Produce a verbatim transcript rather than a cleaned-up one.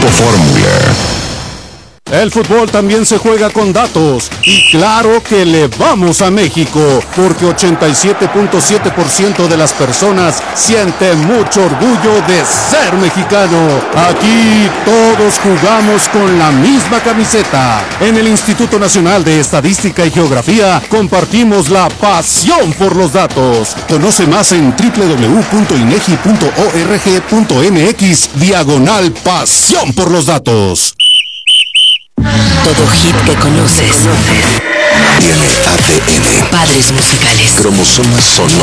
fórmula. El fútbol también se juega con datos y claro que le vamos a México porque ochenta y siete punto siete por ciento de las personas sienten mucho orgullo de ser mexicano. Aquí todos jugamos con la misma camiseta. En el Instituto Nacional de Estadística y Geografía compartimos la pasión por los datos. Conoce más en doble u doble u doble u punto inegi punto org punto mx diagonal pasión por los datos. Todo hit que conoces Tiene A D N. Padres musicales. Cromosomas sonoros.